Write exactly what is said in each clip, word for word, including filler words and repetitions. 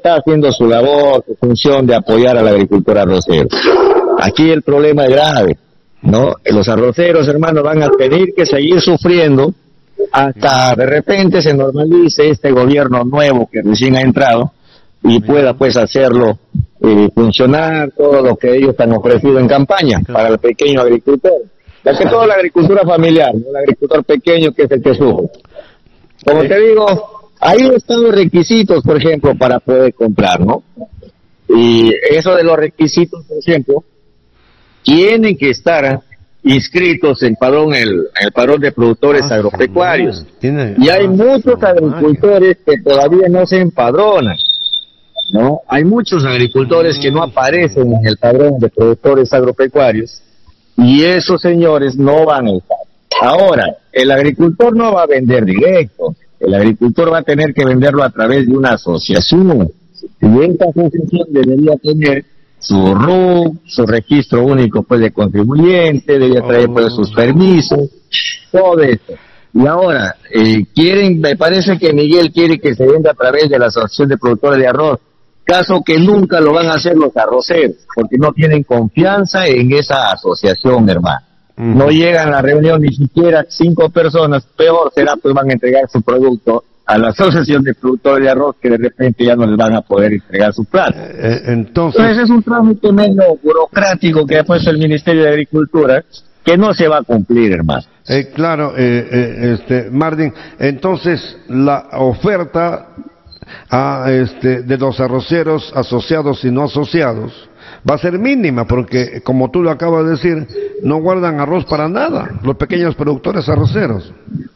está haciendo su labor, su función de apoyar al agricultor arrocero. Aquí el problema es grave, ¿no? Los arroceros, hermanos, van a tener que seguir sufriendo hasta de repente se normalice este gobierno nuevo que recién ha entrado y pueda pues hacerlo eh, funcionar todo lo que ellos han ofrecido en campaña para el pequeño agricultor. Ya que toda la agricultura familiar, ¿no? El agricultor pequeño que es el que sufre. Como te digo, hay están los requisitos, por ejemplo, para poder comprar, ¿no? Y eso de los requisitos, por ejemplo, tienen que estar inscritos en padrón el, el padrón de productores ah, agropecuarios. Tiene, y hay ah, muchos agricultores que todavía no se empadronan, ¿no? Hay muchos agricultores que no aparecen en el padrón de productores agropecuarios y esos señores no van a estar. Ahora, el agricultor no va a vender directo, el agricultor va a tener que venderlo a través de una asociación, y esta asociación debería tener su R U, su registro único pues de contribuyente, debería traer pues sus permisos, todo esto. Y ahora, eh, quieren, me parece que Miguel quiere que se venda a través de la Asociación de Productores de Arroz, caso que nunca lo van a hacer los arroceros, porque no tienen confianza en esa asociación, hermano. Uh-huh. No llegan a la reunión ni siquiera cinco personas, peor será pues van a entregar su producto a la Asociación de Productores de Arroz, que de repente ya no les van a poder entregar su plata. Eh, entonces... entonces es un trámite medio burocrático que ha puesto el Ministerio de Agricultura, que no se va a cumplir, hermano. Eh, claro, eh, eh, este, Martín, entonces la oferta a, este, de los arroceros asociados y no asociados va a ser mínima, porque como tú lo acabas de decir, no guardan arroz para nada, los pequeños productores arroceros.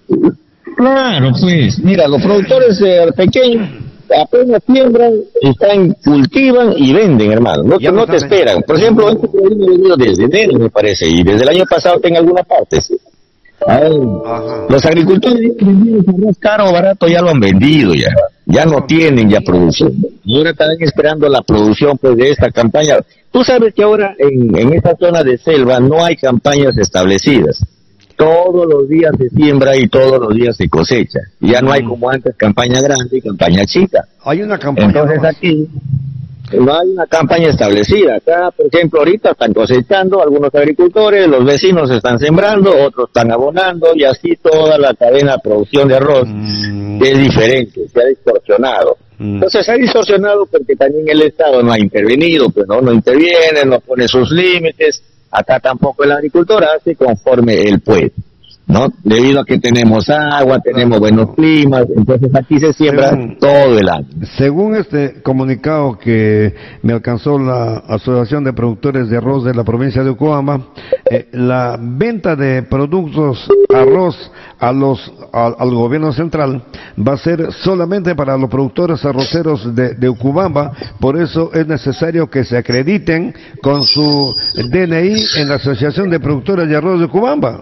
Claro, pues, mira, los productores eh, pequeños apenas siembran, están, cultivan y venden, hermano, no, no te esperan. Por ejemplo, este problema ha venido desde enero, me parece, y desde el año pasado en algunas partes. Ay, los agricultores arroz caro o barato ya lo han vendido ya, ya no tienen ya producción. Y ahora están esperando la producción pues de esta campaña. Tú sabes que ahora en, en esta zona de selva no hay campañas establecidas. Todos los días se siembra y todos los días se cosecha. Ya no hay como antes campaña grande y campaña chica. Hay una campaña. Entonces más. Aquí no hay una campaña establecida. Acá, por ejemplo, ahorita están cosechando algunos agricultores, los vecinos están sembrando, otros están abonando y así toda la cadena de producción de arroz mm. es diferente, se ha distorsionado. Mm. Entonces se ha distorsionado porque también el Estado no ha intervenido, pues no, no interviene, no pone sus límites. Acá tampoco el agricultor hace conforme él puede, ¿no? Debido a que tenemos agua, tenemos buenos climas, entonces aquí se siembra según, todo el año. Según este comunicado que me alcanzó la Asociación de Productores de Arroz de la provincia de Ucubamba, eh, la venta de productos arroz a los a, al gobierno central va a ser solamente para los productores arroceros de, de Ucubamba, por eso es necesario que se acrediten con su D N I en la Asociación de Productores de Arroz de Ucubamba.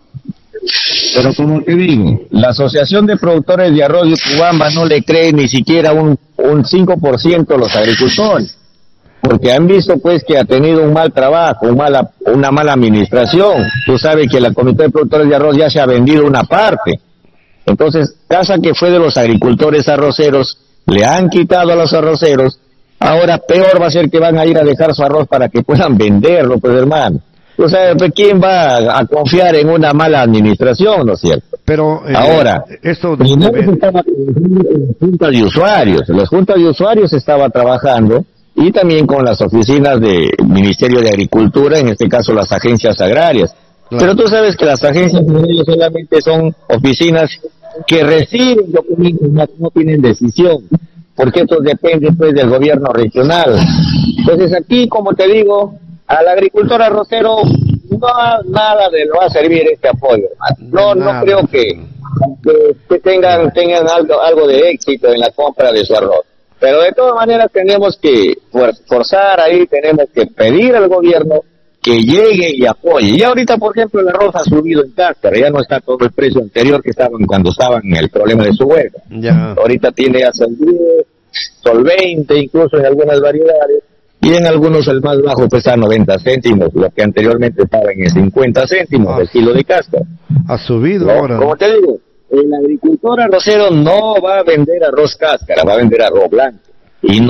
Pero como te digo, la Asociación de Productores de Arroz de Ucubamba no le cree ni siquiera un, un cinco por ciento a los agricultores, porque han visto pues que ha tenido un mal trabajo, un mala, una mala administración. Tú sabes que la Comité de Productores de Arroz ya se ha vendido una parte. Entonces, casa que fue de los agricultores arroceros, le han quitado a los arroceros, ahora peor va a ser que van a ir a dejar su arroz para que puedan venderlo, pues hermano. O sea, ¿quién va a confiar en una mala administración, no es cierto? Pero eh, ahora, esto primero se estaba trabajando con las juntas de usuarios, las juntas de usuarios estaba trabajando y también con las oficinas del Ministerio de Agricultura, en este caso las agencias agrarias. Claro. Pero tú sabes que las agencias agrarias solamente son oficinas que reciben documentos, no, no tienen decisión, porque esto depende pues del gobierno regional. Entonces aquí, como te digo, al agricultor arrocero no nada le va a servir este apoyo, hermano. No, no creo que, que, que tengan tengan algo algo de éxito en la compra de su arroz. Pero de todas maneras tenemos que forzar ahí, tenemos que pedir al gobierno que llegue y apoye. Y ahorita, por ejemplo, el arroz ha subido en cáscara, ya no está todo el precio anterior que estaban cuando estaban en el problema de su huelga. Ya. Ahorita tiene a sol diez, sol veinte, incluso en algunas variedades. Y en algunos el más bajo pues a noventa céntimos, lo que anteriormente estaba en cincuenta céntimos ah, el kilo de cáscara. Ha subido ¿No? ahora. Como te digo, el agricultor arrocero no va a vender arroz cáscara, va a vender arroz blanco. Y no